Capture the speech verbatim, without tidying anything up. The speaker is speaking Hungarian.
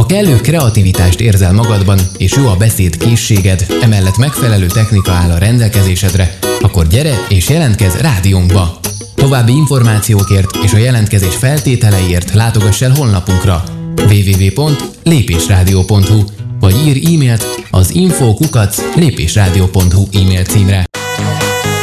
Ha kellő kreativitást érzel magadban, és jó a beszéd készséged, emellett megfelelő technika áll a rendelkezésedre, akkor gyere és jelentkezz rádiónkba! További információkért és a jelentkezés feltételeiért látogass el honlapunkra double-u double-u double-u pont lépésrádió pont hu vagy ír e-mailt az info kukac lépésrádió pont hu e-mail címre.